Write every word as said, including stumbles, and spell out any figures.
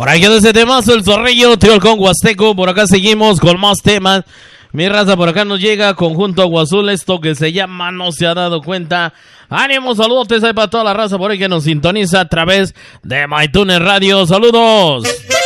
Por ahí quedó ese temazo, el Zorrillo, Trío con Huasteco. Por acá seguimos con más temas. Mi raza, por acá nos llega Conjunto Agua Azul, esto que se llama No Se Ha Dado Cuenta. Ánimo, saludos ahí para toda la raza por ahí que nos sintoniza a través de MyTuner Radio. Saludos.